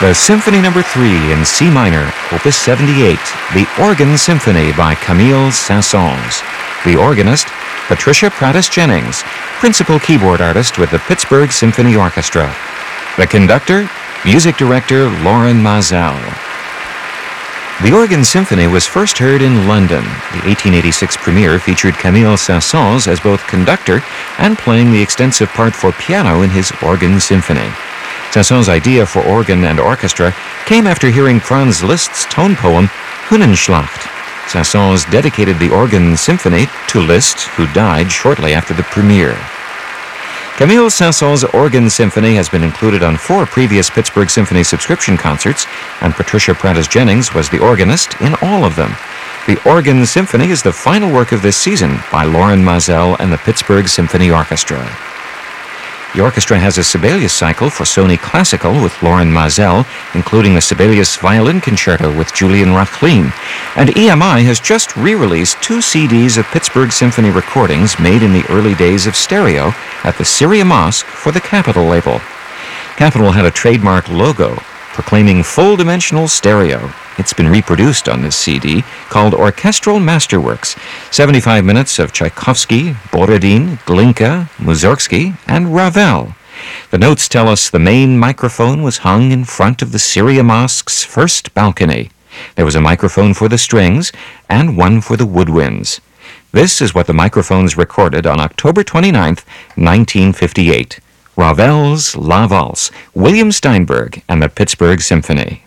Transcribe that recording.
The Symphony No. 3 in C minor, Opus 78, The Organ Symphony by Camille Saint-Saëns. The organist, Patricia Prattis-Jennings, principal keyboard artist with the Pittsburgh Symphony Orchestra. The conductor, music director Lorin Maazel. The Organ Symphony was first heard in London. The 1886 premiere featured Camille Saint-Saëns as both conductor and playing the extensive part for piano in his Organ Symphony. Saint-Saëns' idea for organ and orchestra came after hearing Franz Liszt's tone poem Hünenschlacht. Saint-Saëns dedicated the Organ Symphony to Liszt, who died shortly after the premiere. Camille Saint-Saëns' Organ Symphony has been included on 4 previous Pittsburgh Symphony subscription concerts, and Patricia Prattis-Jennings was the organist in all of them. The Organ Symphony is the final work of this season by Lorin Maazel and the Pittsburgh Symphony Orchestra. The orchestra has a Sibelius cycle for Sony Classical with Lorin Maazel, including the Sibelius Violin Concerto with Julian Rachlin, and EMI has just re-released 2 CDs of Pittsburgh Symphony recordings made in the early days of stereo at the Syria Mosque for the Capitol label. Capitol had a trademark logo proclaiming full-dimensional stereo. It's been reproduced on this CD, called Orchestral Masterworks, 75 minutes of Tchaikovsky, Borodin, Glinka, Mussorgsky, and Ravel. The notes tell us the main microphone was hung in front of the Syria Mosque's first balcony. There was a microphone for the strings and one for the woodwinds. This is what the microphones recorded on October 29, 1958. Ravel's La Valse, William Steinberg, and the Pittsburgh Symphony.